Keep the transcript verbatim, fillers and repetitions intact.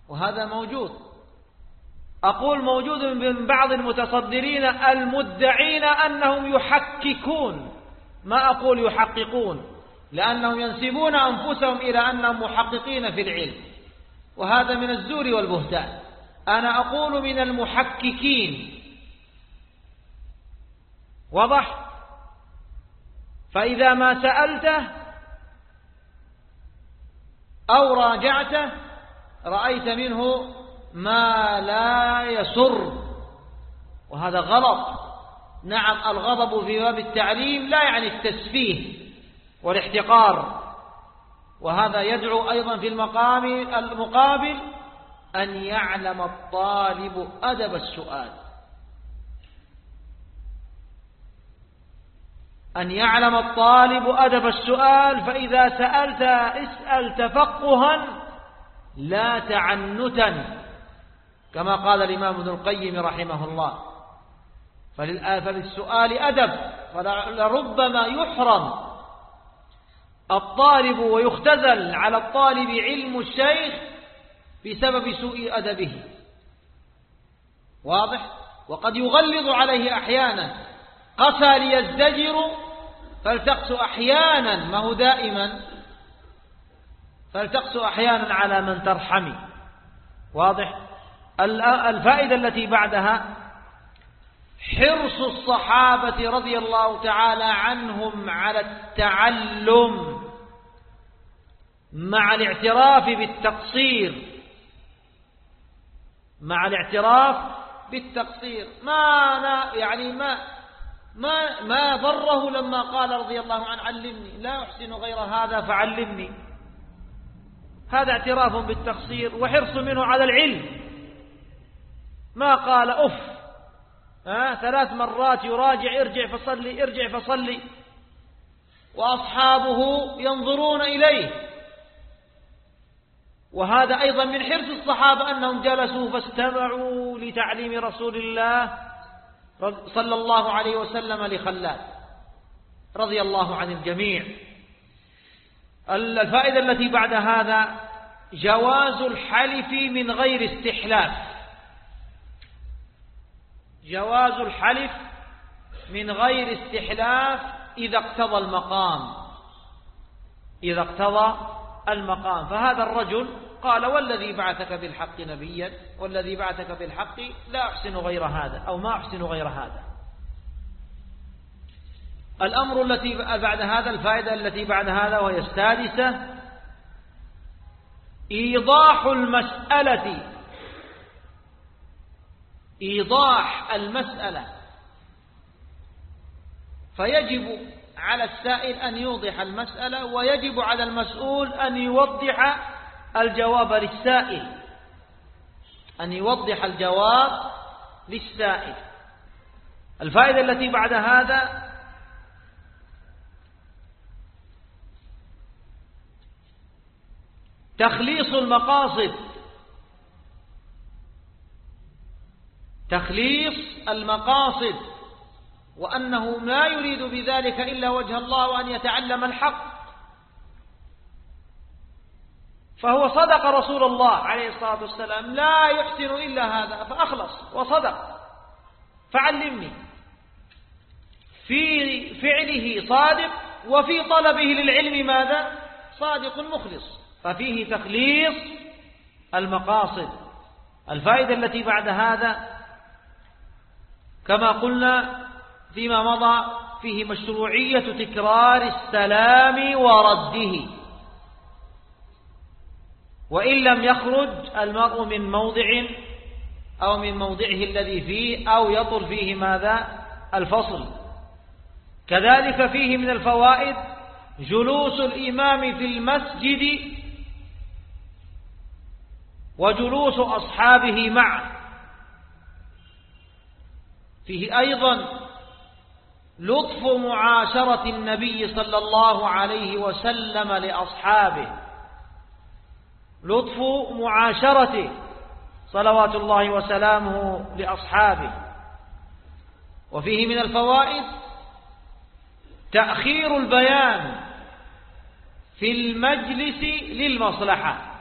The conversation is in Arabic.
وهذا موجود. أقول موجود من بعض المتصدرين المدعين أنهم يحققون، ما أقول يحققون، لأنهم ينسبون أنفسهم إلى أنهم محققين في العلم، وهذا من الزور والبهتان. أنا أقول من المحققين. واضح؟ فإذا ما سألته أو راجعته رأيت منه ما لا يسر، وهذا غلط. نعم، الغضب في باب التعليم لا يعني التسفيه والاحتقار، وهذا يدعو أيضا في المقام المقابل أن يعلم الطالب أدب السؤال، أن يعلم الطالب أدب السؤال. فإذا سألت اسأل تفقها لا تعنتا، كما قال الإمام ابن القيم رحمه الله. فللسؤال أدب، فلربما يحرم الطالب ويختزل على الطالب علم الشيخ بسبب سوء أدبه. واضح؟ وقد يغلظ عليه أحيانا، قسى ليزدجر فالتقس أحيانا، ما هو دائما، فالتقس أحيانا على من ترحمي. واضح؟ الفائدة التي بعدها حرص الصحابة رضي الله تعالى عنهم على التعلم مع الاعتراف بالتقصير، مع الاعتراف بالتقصير. ما يعني ما ما ما ضره لما قال رضي الله عنه علمني، لا أحسن غير هذا فعلمني. هذا اعتراف بالتقصير وحرص منه على العلم. ما قال أف آه ثلاث مرات يراجع ارجع فصلي ارجع فصلي، وأصحابه ينظرون إليه. وهذا أيضا من حرص الصحابة أنهم جلسوا فاستمعوا لتعليم رسول الله صلى الله عليه وسلم لخلاد رضي الله عن الجميع. الفائدة التي بعد هذا جواز الحلف من غير استحلاف، جواز الحلف من غير استحلاف إذا اقتضى المقام، إذا اقتضى المقام. فهذا الرجل قال والذي بعثك بالحق نبيا والذي بعثك بالحق لا أحسن غير هذا، أو ما أحسن غير هذا. الأمر التي بعد هذا، الفائدة التي بعد هذا وهي السادسة، إيضاح المسألة، إيضاح المسألة. فيجب على السائل أن يوضح المسألة، ويجب على المسؤول أن يوضح الجواب للسائل، أن يوضح الجواب للسائل. الفائدة التي بعد هذا تخليص المقاصد، تخليص المقاصد، وأنه لا يريد بذلك إلا وجه الله وأن يتعلم الحق. فهو صدق رسول الله عليه الصلاة والسلام، لا يحسن إلا هذا، فأخلص وصدق، فعلمني. في فعله صادق، وفي طلبه للعلم ماذا؟ صادق مخلص. ففيه تخليص المقاصد. الفائدة التي بعد هذا كما قلنا فيما مضى فيه مشروعية تكرار السلام ورده، وإن لم يخرج المرء من موضع أو من موضعه الذي فيه أو يطل فيه ماذا؟ الفصل. كذلك فيه من الفوائد جلوس الإمام في المسجد وجلوس أصحابه معه. فيه أيضا لطف معاشرة النبي صلى الله عليه وسلم لأصحابه، لطف معاشرته صلوات الله وسلامه لأصحابه. وفيه من الفوائد تأخير البيان في المجلس للمصلحة،